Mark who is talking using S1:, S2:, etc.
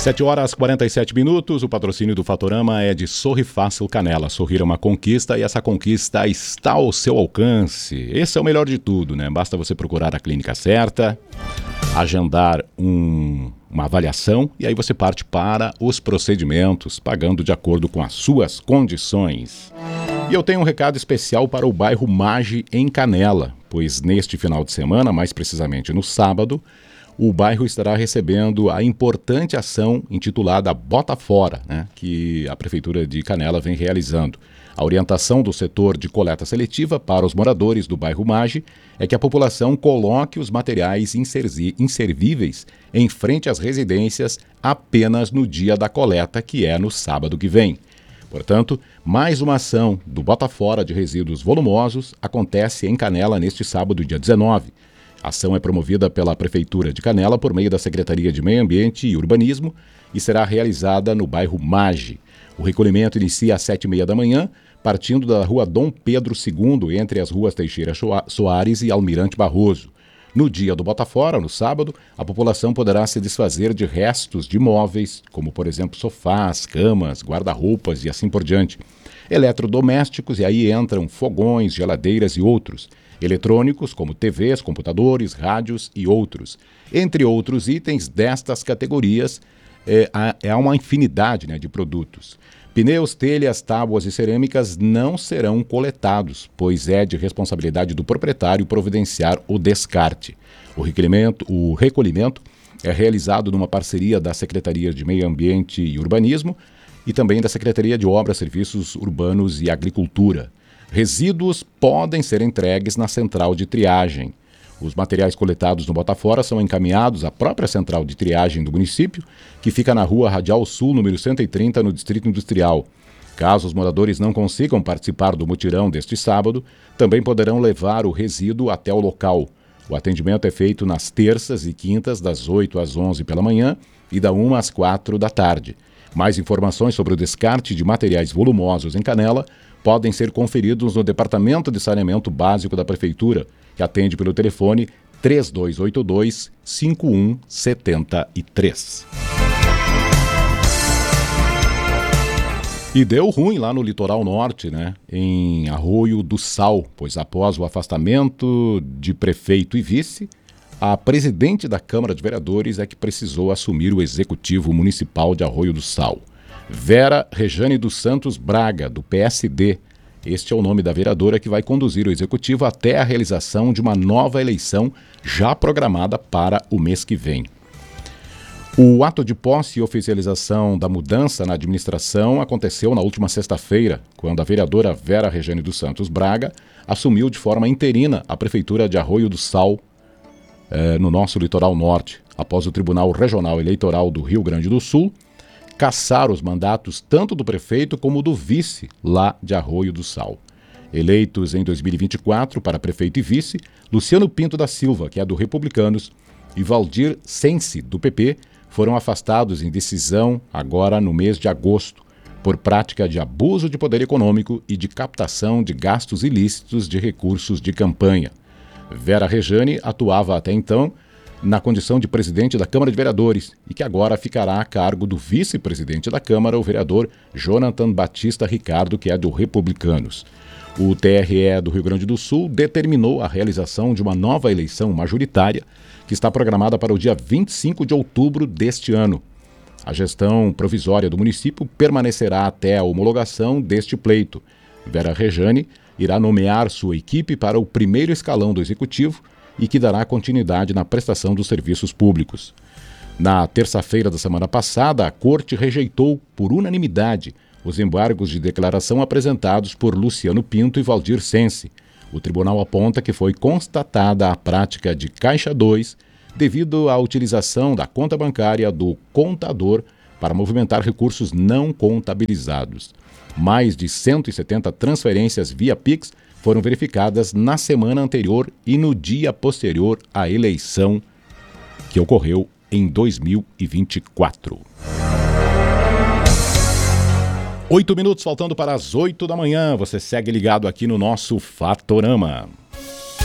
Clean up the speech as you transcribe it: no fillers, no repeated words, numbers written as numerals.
S1: 7h47, o patrocínio do Fatorama é de Sorri Fácil Canela. Sorrir é uma conquista e essa conquista está ao seu alcance. Esse é o melhor de tudo, né? Basta você procurar a clínica certa, agendar uma avaliação e aí você parte para os procedimentos, pagando de acordo com as suas condições. E eu tenho um recado especial para o bairro Maggi, em Canela, pois neste final de semana, mais precisamente no sábado, o bairro estará recebendo a importante ação intitulada Bota Fora, né, que a Prefeitura de Canela vem realizando. A orientação do setor de coleta seletiva para os moradores do bairro Maggi é que a população coloque os materiais inservíveis em frente às residências apenas no dia da coleta, que é no sábado que vem. Portanto, mais uma ação do Bota Fora de resíduos volumosos acontece em Canela neste sábado, dia 19. A ação é promovida pela Prefeitura de Canela por meio da Secretaria de Meio Ambiente e Urbanismo e será realizada no bairro Maggi. O recolhimento inicia às 7h30 da manhã, partindo da rua Dom Pedro II, entre as ruas Teixeira Soares e Almirante Barroso. No dia do Bota Fora, no sábado, a população poderá se desfazer de restos de móveis, como por exemplo sofás, camas, guarda-roupas e assim por diante. Eletrodomésticos, e aí entram fogões, geladeiras e outros. Eletrônicos, como TVs, computadores, rádios e outros. Entre outros itens destas categorias, há uma infinidade, né, de produtos. Pneus, telhas, tábuas e cerâmicas não serão coletados, pois é de responsabilidade do proprietário providenciar o descarte. O recolhimento é realizado numa parceria da Secretaria de Meio Ambiente e Urbanismo e também da Secretaria de Obras, Serviços Urbanos e Agricultura. Resíduos podem ser entregues na central de triagem. Os materiais coletados no Bota Fora são encaminhados à própria central de triagem do município, que fica na rua Radial Sul, número 130, no Distrito Industrial. Caso os moradores não consigam participar do mutirão deste sábado, também poderão levar o resíduo até o local. O atendimento é feito nas terças e quintas, das 8 às 11 pela manhã e da 1 às 4 da tarde. Mais informações sobre o descarte de materiais volumosos em Canela podem ser conferidos no Departamento de Saneamento Básico da Prefeitura, que atende pelo telefone 3282-5173. E deu ruim lá no litoral norte, né? Em Arroio do Sal, pois após o afastamento de prefeito e vice, a presidente da Câmara de Vereadores é que precisou assumir o Executivo Municipal de Arroio do Sal. Vera Rejane dos Santos Braga, do PSD. Este é o nome da vereadora que vai conduzir o Executivo até a realização de uma nova eleição já programada para o mês que vem. O ato de posse e oficialização da mudança na administração aconteceu na última sexta-feira, quando a vereadora Vera Rejane dos Santos Braga assumiu de forma interina a Prefeitura de Arroio do Sal, no nosso litoral norte, após o Tribunal Regional Eleitoral do Rio Grande do Sul cassar os mandatos tanto do prefeito como do vice lá de Arroio do Sal. Eleitos em 2024 para prefeito e vice, Luciano Pinto da Silva, que é do Republicanos, e Valdir Sense, do PP, foram afastados em decisão agora no mês de agosto, por prática de abuso de poder econômico e de captação de gastos ilícitos de recursos de campanha. Vera Rejane atuava até então na condição de presidente da Câmara de Vereadores e que agora ficará a cargo do vice-presidente da Câmara, o vereador Jonathan Batista Ricardo, que é do Republicanos. O TRE do Rio Grande do Sul determinou a realização de uma nova eleição majoritária que está programada para o dia 25 de outubro deste ano. A gestão provisória do município permanecerá até a homologação deste pleito. Vera Rejane irá nomear sua equipe para o primeiro escalão do Executivo e que dará continuidade na prestação dos serviços públicos. Na terça-feira da semana passada, a Corte rejeitou, por unanimidade, os embargos de declaração apresentados por Luciano Pinto e Valdir Sense. O tribunal aponta que foi constatada a prática de Caixa 2 devido à utilização da conta bancária do contador para movimentar recursos não contabilizados. Mais de 170 transferências via Pix foram verificadas na semana anterior e no dia posterior à eleição que ocorreu em 2024. 8 minutos faltando para as 8 da manhã. Você segue ligado aqui no nosso Fatorama.